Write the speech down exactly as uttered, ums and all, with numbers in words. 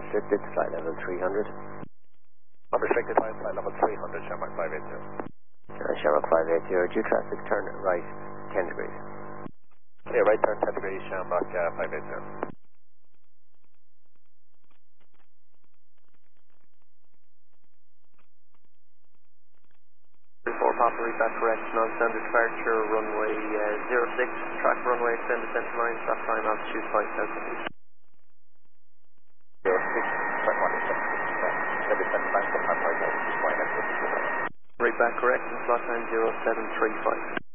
unrestricted, flight level three hundred. Unrestricted flight, flight level three hundred, Shamrock five eighty. Uh, Shamrock five eighty, due traffic, turn right ten degrees. Clear, right turn ten degrees, Shamrock uh, five eighty. four Papa, reback correct, non-standard departure, runway uh, zero six, track runway extended center line, stop time altitude five thousand feet. zero six, track one extended center line, stop time five thousand feet, flying at Reback correct, and slot time zero seven three five.